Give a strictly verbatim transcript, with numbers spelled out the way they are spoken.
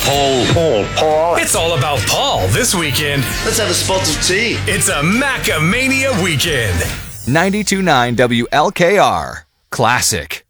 Paul. Paul. Paul. It's all about Paul this weekend. Let's have a spot of tea. It's a Macamania weekend. ninety-two point nine W L K R. Classic.